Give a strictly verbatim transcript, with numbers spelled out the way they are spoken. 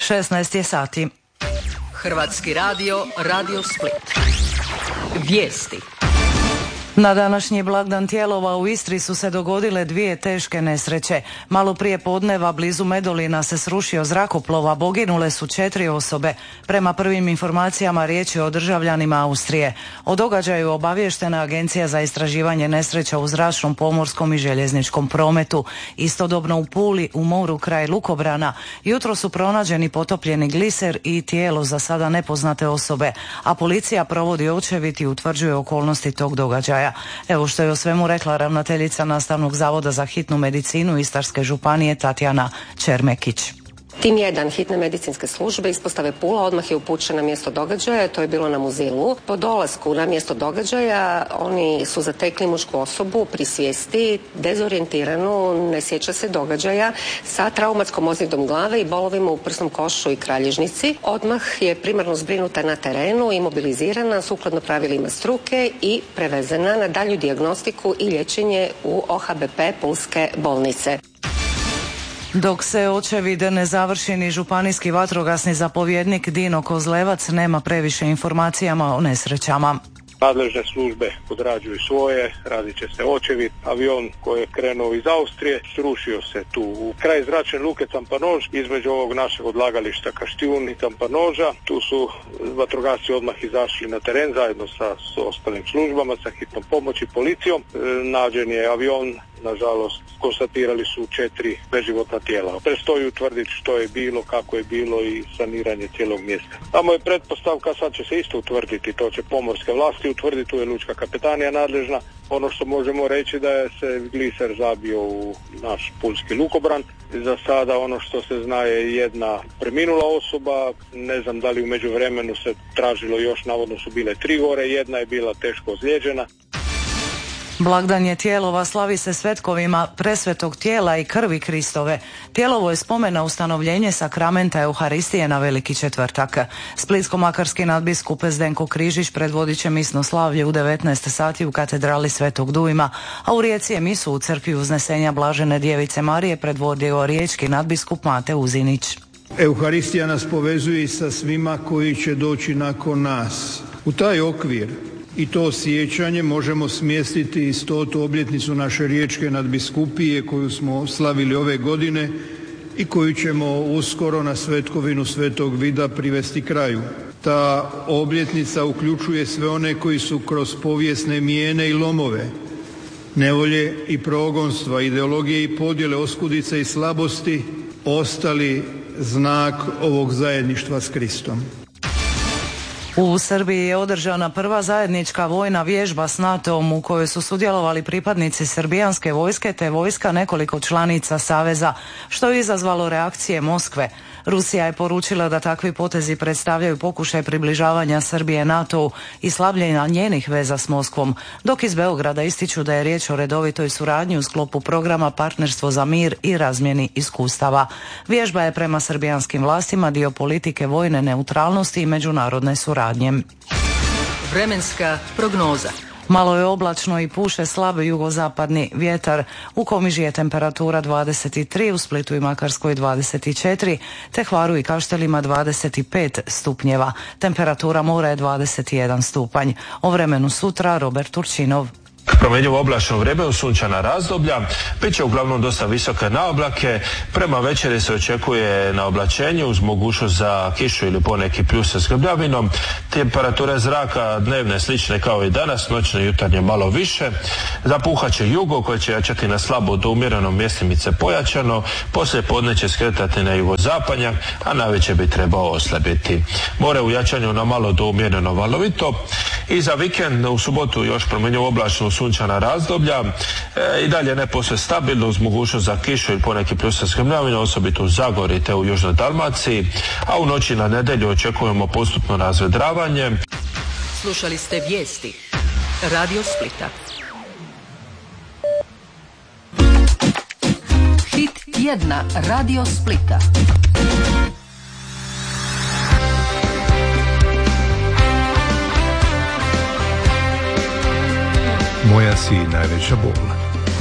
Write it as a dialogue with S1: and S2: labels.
S1: šesnaest je sati.
S2: Hrvatski radio, Radio Split. Vijesti.
S1: Na današnji blagdan Tijelova u Istri su se dogodile dvije teške nesreće. Malo prije podneva blizu Medulina se srušio zrakoplov, a poginule su četiri osobe. Prema prvim informacijama riječ je o državljanima Austrije. O događaju obavještena Agencija za istraživanje nesreća u zračnom, pomorskom i željezničkom prometu. Istodobno u Puli, u moru kraj Lukobrana, jutro su pronađeni potopljeni gliser i tijelo za sada nepoznate osobe, a policija provodi očevid i utvrđuje okolnosti tog događaja. Evo što je o svemu rekla ravnateljica Nastavnog zavoda za hitnu medicinu Istarske županije Tatjana Čermekić.
S3: Tim jedan hitne medicinske službe ispostave Pula odmah je upućen na mjesto događaja, to je bilo na Muzilu. Po dolasku na mjesto događaja oni su zatekli mušku osobu pri svijesti, dezorijentiranu, ne sjeća se događaja, sa traumatskom ozljedom glave i bolovima u prsnom košu i kralježnici. Odmah je primarno zbrinuta na terenu, imobilizirana sukladno pravilima struke i prevezena na dalju dijagnostiku i liječenje u O H B P Pulske bolnice.
S1: Dok se očevid ne završi, ni županijski vatrogasni zapovjednik Dino Kozlevac nema previše informacijama o nesrećama.
S4: Nadležne službe odrađuju svoje, radit će se očevid. Avion koji je krenuo iz Austrije srušio se tu u kraj zračne luke Tampanož, između ovog našeg odlagališta Kaštijun i Tampanoža. Tu su vatrogasci odmah izašli na teren zajedno sa, s ostalim službama, sa hitnom pomoći, policijom. E, nađen je avion, nažalost konstatirali su četiri beživotna tijela. Predstoji utvrditi što je bilo, kako je bilo i saniranje cijelog mjesta. Tamo je pretpostavka, sad će se isto utvrditi, to će pomorske vlasti utvrditi, tu je lučka kapetanija nadležna. Ono što možemo reći da je se gliser zabio u naš pulski lukobran. Za sada ono što se zna je jedna preminula osoba, ne znam da li u međuvremenu se tražilo još, navodno su bile tri gore, jedna je bila teško ozlijeđena.
S1: Blagdan je Tijelova, slavi se svetkovima presvetog tijela i krvi Kristove. Tijelovo je spomen na ustanovljenje sakramenta Euharistije na Veliki četvrtak. Splitsko-makarski nadbiskup Zdenko Križić predvodit će misno slavlje u devetnaest sati u katedrali Svetog Dujma, a u Rijeci je misu u crkvi Uznesenja Blažene Djevice Marije predvodio riječki nadbiskup Mate Uzinić.
S5: Euharistija nas povezuje i sa svima koji će doći nakon nas. U taj okvir i to sjećanje možemo smjestiti i stotu obljetnicu naše riječke nadbiskupije koju smo slavili ove godine i koju ćemo uskoro na svetkovinu Svetog Vida privesti kraju. Ta obljetnica uključuje sve one koji su kroz povijesne mijene i lomove, nevolje i progonstva, ideologije i podjele, oskudice i slabosti ostali znak ovog zajedništva s Kristom.
S1: U Srbiji je održana prva zajednička vojna vježba s NATO-om u kojoj su sudjelovali pripadnici srbijanske vojske te vojska nekoliko članica Saveza, što je izazvalo reakcije Moskve. Rusija je poručila da takvi potezi predstavljaju pokušaj približavanja Srbije NATO-u i slabljenja njenih veza s Moskvom, dok iz Beograda ističu da je riječ o redovitoj suradnji u sklopu programa Partnerstvo za mir i razmjeni iskustava. Vježba je prema srbijanskim vlastima dio politike vojne neutralnosti i međunarodne suradnje.
S2: Vremenska prognoza.
S1: Malo je oblačno i puše slab jugozapadni vjetar. U Komiži je temperatura dvadeset tri, u Splitu i Makarskoj dvadeset četiri, te Hvaru i Kaštelima dvadeset pet stupnjeva. Temperatura mora je dvadeset jedan stupanj. O vremenu sutra Robert Turčinov.
S6: Promjenjivo oblačno vrijeme, sunčana razdoblja, bit će uglavnom dosta visoke naoblake. Prema večeri se očekuje na oblačenje uz mogućnost za kišu ili poneki pljus sa zgrbljavinom. Temperature zraka dnevne slične kao i danas, noćne i jutarnje malo više. Zapuhat će jugo koje će jačati na slabo do umjerenom, mjestimice pojačano. Poslije podne će skretati na jugozapadnjak, a navečer bi trebao oslabiti. More u jačanju na malo do umjereno valovito. I za vikend u subotu još promjenjivo oblačno sunčana razdoblja, e, i dalje ne posve stabilno uz mogućnost za kišu i poneki pljus sa zgrmljavinom, osobito u Zagori te u Južnoj Dalmaciji, a u noći na nedjelju očekujemo postupno razvedravanje.
S2: Slušali ste vijesti Radio Splita. Hit tjedna Radio Splita.
S7: Moja si najveća bol.